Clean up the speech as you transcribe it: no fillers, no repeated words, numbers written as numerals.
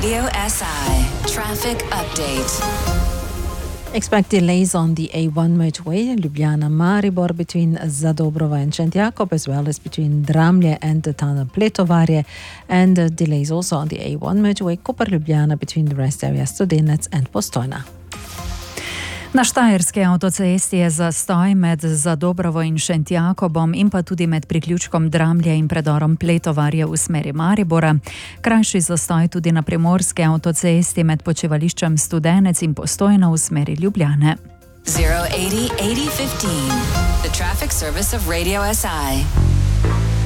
Radio SI traffic update. Expect delays on the A1 motorway, Ljubljana-Maribor between Zadobrovo and Šentjakov, as well as between Dramlje and Tana-Pletovarje, and delays also on the A1 motorway, Koper-Ljubljana between the rest areas Studenec and Postojna. Na Štajerski avtocesti je zastoj med Zadobrovo in Šentjakobom in pa tudi med priključkom Dramlje in predorom Pletovarje v smeri Maribora. Krajši zastoj tudi na Primorski avtocesti med počivališčem Studenec in Postojna v smeri Ljubljane. 080 8015, the traffic service of Radio SI.